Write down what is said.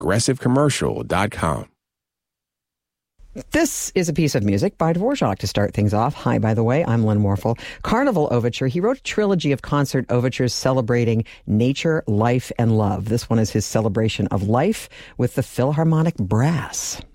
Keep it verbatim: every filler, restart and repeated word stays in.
progressive commercial dot com. This is a piece of music by Dvorak to start things off. Hi, by the way, I'm Len Morphle. Carnival Overture. He wrote a trilogy of concert overtures celebrating nature, life, and love. This one is his celebration of life with the Philharmonic Brass.